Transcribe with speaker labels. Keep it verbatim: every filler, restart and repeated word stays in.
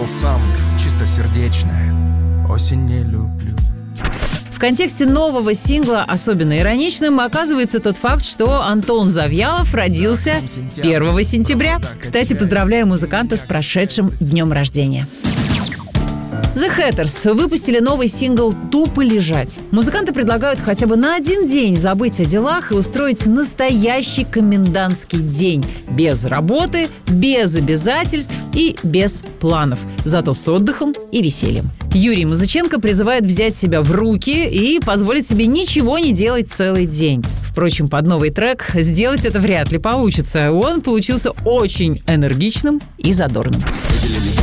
Speaker 1: сделал сам. Чистосердечное. Осень не люблю.
Speaker 2: В контексте нового сингла особенно ироничным оказывается тот факт, что Антон Завьялов родился первого сентября. Кстати, поздравляю музыканта с прошедшим днем рождения. The Hatters выпустили новый сингл «Тупо лежать». Музыканты предлагают хотя бы на один день забыть о делах и устроить настоящий комендантский день. Без работы, без обязательств и без планов. Зато с отдыхом и весельем. Юрий Музыченко призывает взять себя в руки и позволить себе ничего не делать целый день. Впрочем, под новый трек сделать это вряд ли получится. Он получился очень энергичным и задорным.
Speaker 1: Выделили